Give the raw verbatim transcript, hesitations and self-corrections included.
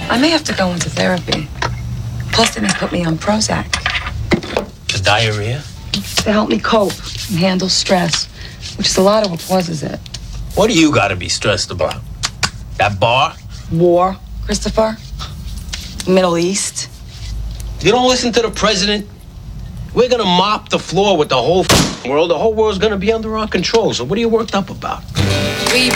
I may have to go into therapy. Plus, then they put me on Prozac. The diarrhea? To help me cope and handle stress, which is a lot of what causes it. What do you gotta be stressed about? That bar? War, Christopher. Middle East. You don't listen to the president? We're gonna mop the floor with the whole world. The whole world's gonna be under our control. So what are you worked up about?